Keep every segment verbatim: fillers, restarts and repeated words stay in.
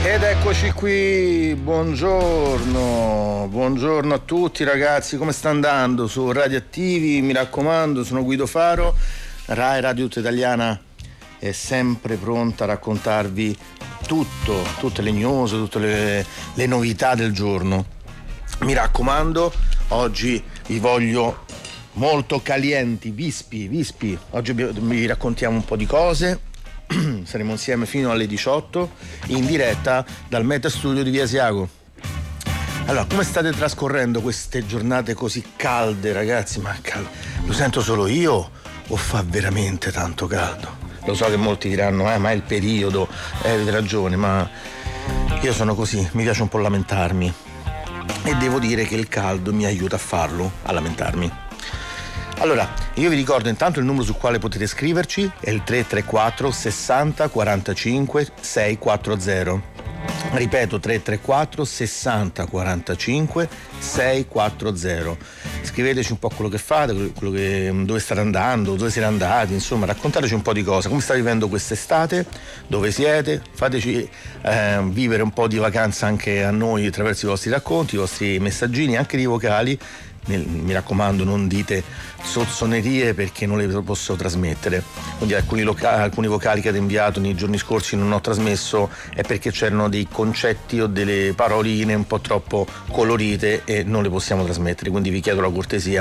Ed eccoci qui, buongiorno, buongiorno a tutti ragazzi, come sta andando su Radioattivi? Mi raccomando, sono Guido Faro, Rai Radio Tutta Italiana è sempre pronta a raccontarvi tutto, tutte le news, tutte le, le novità del giorno. Mi raccomando, oggi vi voglio molto calienti, vispi, vispi, oggi vi raccontiamo un po' di cose. Saremo insieme fino alle diciotto in diretta dal Meta Studio di Via Asiago. Allora, come state trascorrendo queste giornate così calde, ragazzi? Ma cal- lo sento solo io o fa veramente tanto caldo? Lo so che molti diranno, eh, ma è il periodo, eh, avete ragione, ma io sono così, mi piace un po' lamentarmi e devo dire che il caldo mi aiuta a farlo, a lamentarmi. Allora, io vi ricordo intanto il numero sul quale potete scriverci, è il tre tre quattro sessanta quarantacinque seicentoquaranta. Ripeto, tre tre quattro sessanta quarantacinque seicentoquaranta. Scriveteci un po' quello che fate, quello che, dove state andando, dove siete andati, insomma, raccontateci un po' di cose, come state vivendo quest'estate, dove siete, fateci eh, vivere un po' di vacanza anche a noi attraverso i vostri racconti, i vostri messaggini, anche di vocali. Mi raccomando, non dite sozzonerie perché non le posso trasmettere. Quindi alcuni, loca- alcuni vocali che avete inviato nei giorni scorsi non ho trasmesso è perché c'erano dei concetti o delle paroline un po' troppo colorite e non le possiamo trasmettere, quindi vi chiedo la cortesia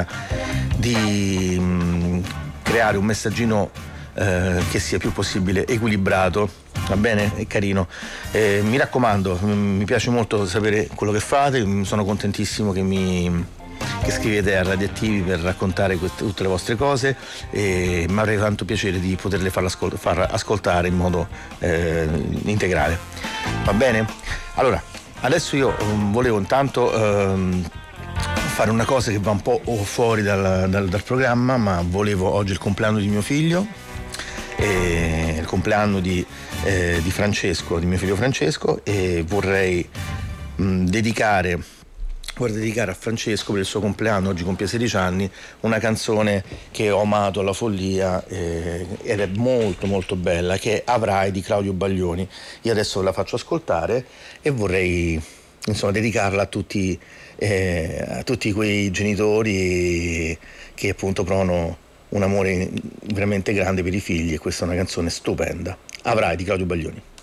di mh, creare un messaggino eh, che sia più possibile equilibrato, va bene? È carino. Eh, mi raccomando, mi piace molto sapere quello che fate, sono contentissimo che mi che scrivete a Radioattivi per raccontare queste, tutte le vostre cose, e mi avrei tanto piacere di poterle far, ascol- far ascoltare in modo eh, integrale, va bene? Allora, adesso io um, volevo intanto um, fare una cosa che va un po' fuori dal, dal, dal programma, ma volevo, oggi è il compleanno di mio figlio, e il compleanno di, eh, di Francesco, di mio figlio Francesco, e vorrei mh, dedicare Vorrei dedicare a Francesco per il suo compleanno, oggi compie sedici anni, una canzone che ho amato alla follia eh, ed è molto molto bella, che è Avrai di Claudio Baglioni. Io adesso la faccio ascoltare e vorrei, insomma, dedicarla a tutti, eh, a tutti quei genitori che appunto provano un amore veramente grande per i figli, e questa è una canzone stupenda. Avrai di Claudio Baglioni.